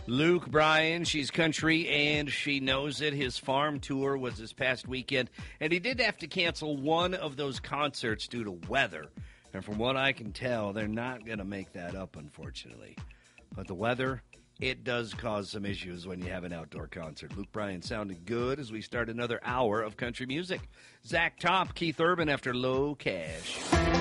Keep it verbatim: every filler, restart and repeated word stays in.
Luke Bryan, she's country and she knows it. His farm tour was this past weekend, and he did have to cancel one of those concerts due to weather. And from what I can tell, they're not going to make that up, unfortunately. But the weather, it does cause some issues when you have an outdoor concert. Luke Bryan sounded good as we start another hour of country music. Zach Top, Keith Urban after Low Cash.